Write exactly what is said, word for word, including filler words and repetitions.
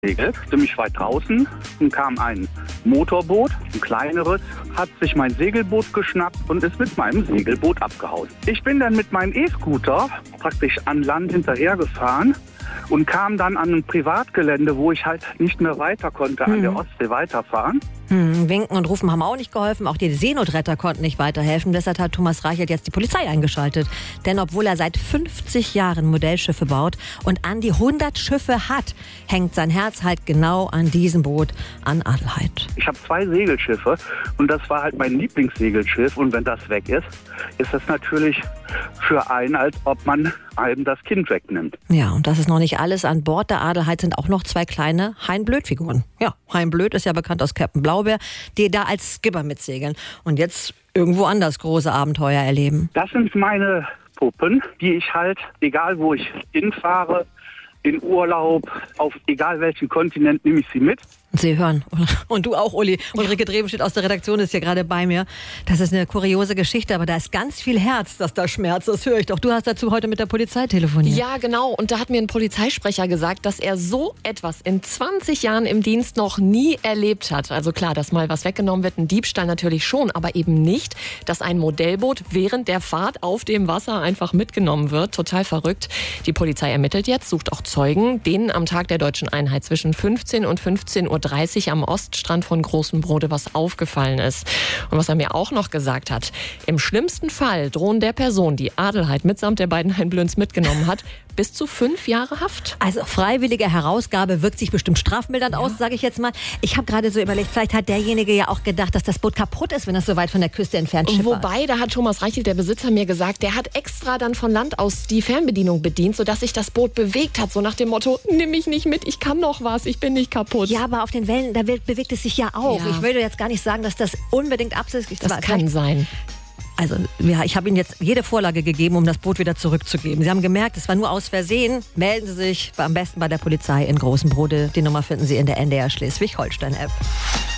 Segel, ziemlich weit draußen, und kam ein Motorboot, ein kleineres, hat sich mein Segelboot geschnappt und ist mit meinem Segelboot abgehauen. Ich bin dann mit meinem E-Scooter praktisch an Land hinterhergefahren und kam dann an ein Privatgelände, wo ich halt nicht mehr weiter konnte, mhm. an der Ostsee weiterfahren. Hm, winken und rufen haben auch nicht geholfen. Auch die Seenotretter konnten nicht weiterhelfen. Deshalb hat Thomas Reichelt jetzt die Polizei eingeschaltet. Denn obwohl er seit fünfzig Jahren Modellschiffe baut und an die hundert Schiffe hat, hängt sein Herz halt genau an diesem Boot, an Adelheid. Ich habe zwei Segelschiffe und das war halt mein Lieblingssegelschiff. Und wenn das weg ist, ist das natürlich für einen, als ob man einem das Kind wegnimmt. Ja, und das ist noch nicht alles. An Bord der Adelheid sind auch noch zwei kleine Hein-Blöd-Figuren. Ja, Hein Blöd ist ja bekannt aus Captain Blaubeer, die da als Skipper mitsegeln und jetzt irgendwo anders große Abenteuer erleben. Das sind meine Puppen, die ich halt, egal wo ich hinfahre, in Urlaub, auf egal welchen Kontinent, nehme ich sie mit. Sie hören. Und du auch, Uli. Ulrike Drebenstedt aus der Redaktion ist hier gerade bei mir. Das ist eine kuriose Geschichte, aber da ist ganz viel Herz, das da schmerzt. Das höre ich doch. Du hast dazu heute mit der Polizei telefoniert. Ja, genau. Und da hat mir ein Polizeisprecher gesagt, dass er so etwas in zwanzig Jahren im Dienst noch nie erlebt hat. Also klar, dass mal was weggenommen wird, ein Diebstahl natürlich schon, aber eben nicht, dass ein Modellboot während der Fahrt auf dem Wasser einfach mitgenommen wird. Total verrückt. Die Polizei ermittelt jetzt, sucht auch Zeugen, denen am Tag der Deutschen Einheit zwischen fünfzehn und fünfzehn Uhr dreißig am Oststrand von Großen Brode was aufgefallen ist. Und was er mir auch noch gesagt hat, im schlimmsten Fall drohen der Person, die Adelheid mitsamt der beiden Hein-Blöds mitgenommen hat, bis zu fünf Jahre Haft. Also freiwillige Herausgabe wirkt sich bestimmt strafmildernd ja. aus, sage ich jetzt mal. Ich habe gerade so überlegt, vielleicht hat derjenige ja auch gedacht, dass das Boot kaputt ist, wenn es so weit von der Küste entfernt schippert. Wobei, da hat Thomas Reichelt, der Besitzer, mir gesagt, der hat extra dann von Land aus die Fernbedienung bedient, sodass sich das Boot bewegt hat, so nach dem Motto, nimm mich nicht mit, ich kann noch was, ich bin nicht kaputt. Ja, aber auf den Wellen, da bewegt es sich ja auch. Ja. Ich würde jetzt gar nicht sagen, dass das unbedingt absichtlich ist. Das kann sein. Also ja, ich habe Ihnen jetzt jede Vorlage gegeben, um das Boot wieder zurückzugeben. Sie haben gemerkt, es war nur aus Versehen. Melden Sie sich am besten bei der Polizei in Großen Brode. Die Nummer finden Sie in der N D R Schleswig-Holstein-App.